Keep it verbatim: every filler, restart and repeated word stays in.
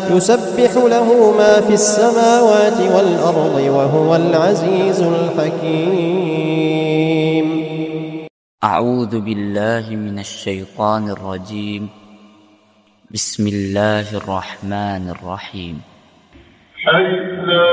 يسبح له ما في السماوات والأرض وهو العزيز الحكيم. أعوذ بالله من الشيطان الرجيم. بسم الله الرحمن الرحيم.